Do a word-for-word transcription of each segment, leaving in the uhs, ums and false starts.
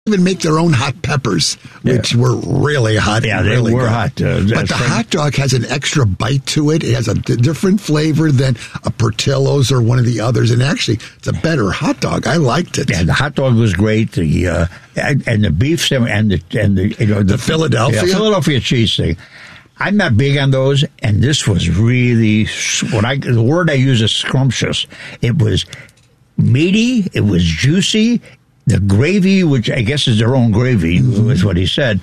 even make their own hot peppers, which yeah. were really hot. Yeah, they really were good. hot. Uh, but the hot dog has an extra bite to it. It has a d- different flavor than a Portillo's or one of the others. And actually, it's a better hot dog. I liked it. Yeah, the hot dog was great. The uh, and, and the beef sandwich and the and the you know the, the Philadelphia yeah, Philadelphia cheese thing. I'm not big on those, and this was really what I the word I use is scrumptious. It was meaty. It was juicy. The gravy, which I guess is their own gravy, mm-hmm. was what he said,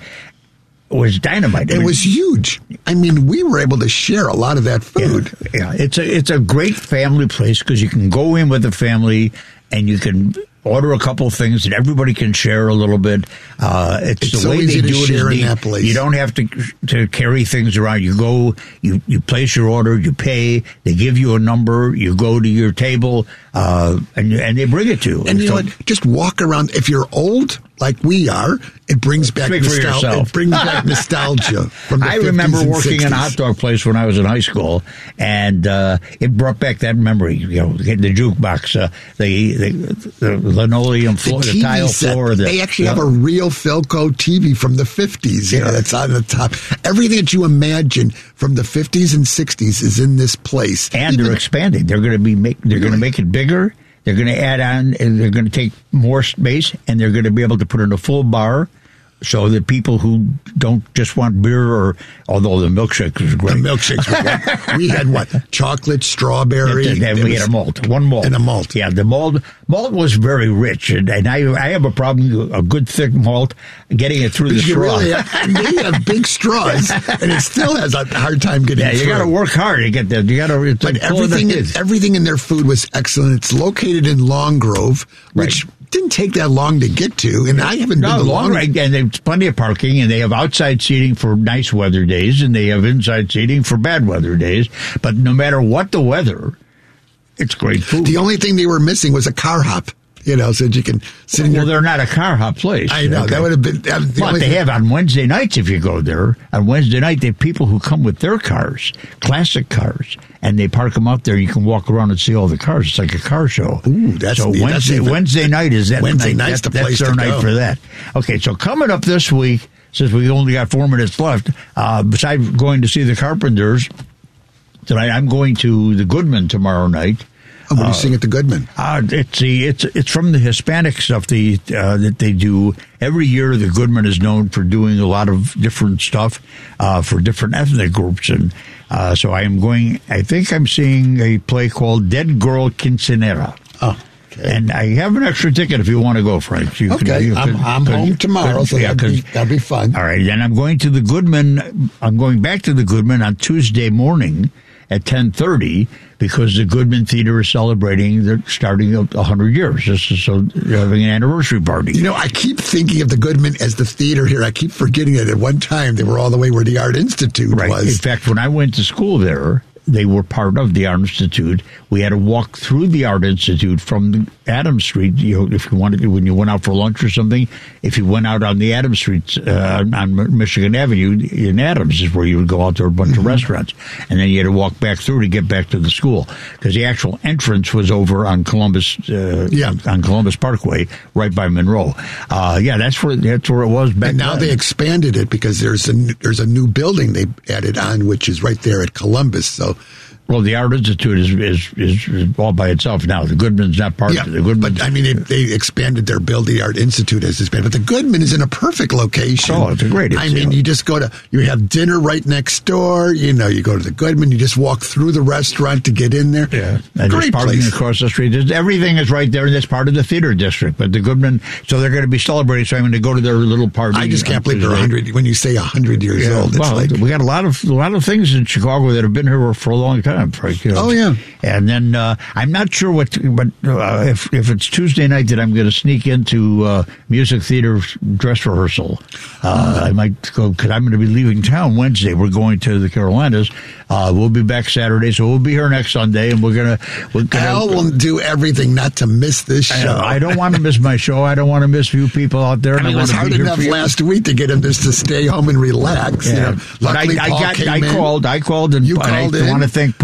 was dynamite. It I mean, was huge. I mean, we were able to share a lot of that food. Yeah, yeah. it's a it's a great family place because you can go in with the family and you can order a couple things that everybody can share a little bit. Uh, it's, it's the so way easy they to do it share is in neat. that place. You don't have to to carry things around. You go, you, you place your order, you pay, they give you a number, you go to your table, uh, and and they bring it to you. And, and you so, know what? Just walk around. If you're old, like we are, it brings back nostalgia. It brings back nostalgia from the I remember working sixties. in a hot dog place when I was in high school, and uh, it brought back that memory. You know, the jukebox, uh, the, the the linoleum floor, the, the tile set. floor. The, they actually uh, have a real Philco T V from the fifties. You yeah. know, that's on the top. Everything that you imagine from the fifties and sixties is in this place, and Even, they're expanding. They're going to be make. They're going to make it bigger. They're going to add on, and they're going to take more space, and they're going to be able to put in a full bar, so that people who don't just want beer, or although the milkshake was great, the milkshakes were great. We had what? Chocolate, strawberry, and then we had a malt, one malt, and a malt. Yeah, the malt malt was very rich, and, and I I have a problem a good thick malt getting it through the you straw. Really have, they have big straws, and it still has a hard time getting. Yeah, you got to work hard to get there. You got to. But everything, in, everything in their food was excellent. It's located in Long Grove, which. Right. Didn't take that long to get to, and I haven't no, been to long. Long. And there's plenty of parking, and they have outside seating for nice weather days, and they have inside seating for bad weather days. But no matter what the weather, it's great food. The only thing they were missing was a car hop. You know, so that you can sit in Well, your... they're not a car hop place. I know. Okay. That would have been... That the but they thing. have on Wednesday nights, if you go there, on Wednesday night, they have people who come with their cars, classic cars, and they park them out there. You can walk around and see all the cars. It's like a car show. Ooh, that's So neat. Wednesday, that's even, Wednesday night is that Wednesday night. night's that, the place That's their to night go. for that. Okay, so coming up this week, since we only got four minutes left, uh, besides going to see the Carpenters, tonight I'm going to the Goodman tomorrow night. Oh, what do you sing at the Goodman? Uh, it's the it's it's from the Hispanic stuff the, uh, that they do every year. The Goodman is known for doing a lot of different stuff uh, for different ethnic groups, and uh, so I am going. I think I'm seeing a play called Dead Girl Quinceanera. Oh. Okay. And I have an extra ticket if you want to go, Frank. You okay, can, you I'm, can, I'm home tomorrow, so yeah, that'd, be, that'd be fun. All right, then I'm going to the Goodman. I'm going back to the Goodman on Tuesday morning at ten thirty because the Goodman Theater is celebrating the starting of one hundred years. This is so they're having an anniversary party. You know, I keep thinking of the Goodman as the theater here. I keep forgetting that at one time they were all the way where the Art Institute right. was. In fact, when I went to school there, they were part of the Art Institute. We had to walk through the Art Institute from Adams Street. You know, if you wanted to, when you went out for lunch or something, if you went out on the Adams Street uh, on Michigan Avenue in Adams is where you would go out to a bunch mm-hmm. of restaurants, and then you had to walk back through to get back to the school because the actual entrance was over on Columbus, uh, yeah. on Columbus Parkway, right by Monroe. Uh, yeah, that's where that's where it was back. And now then. they expanded it because there's a there's a new building they added on, which is right there at Columbus. So. Well, the Art Institute is, is is is all by itself now. The Goodman's not part yeah, of it. The Goodman, but I mean, it, they expanded their building. The Art Institute has expanded, but the Goodman is in a perfect location. Oh, it's a great. I mean, you, know, you just go to you have dinner right next door. You know, you go to the Goodman. You just walk through the restaurant to get in there. Yeah, and great there's parking place across the street. There's, everything is right there, and that's part of the theater district. But the Goodman, so they're going to be celebrating. So I'm going to go to their little party. I just can't believe they're one hundred. When you say one hundred years yeah, old, it's well, like we got a lot of a lot of things in Chicago that have been here for a long time. Right? You know, oh yeah. Yeah. And then uh, I'm not sure what, but uh, if if it's Tuesday night that I'm going to sneak into uh, music theater dress rehearsal, uh, I might go because I'm going to be leaving town Wednesday. We're going to the Carolinas. Uh, we'll be back Saturday, so we'll be here next Sunday, and we're gonna. We're gonna Al will do everything not to miss this show. I, I don't want to miss my show. I don't want to miss you people out there. I mean, I it was hard enough last week to get him just to stay home and relax. Yeah. You know, but I, luckily, I Paul got. came I in. called. I called, and you and called I in. want to thank Paul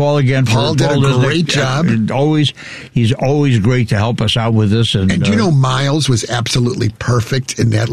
Paul again. Paul for, did Paul a does great job. Uh, always, he's always great to help us out with this. And, And do you uh, know Miles was absolutely perfect in that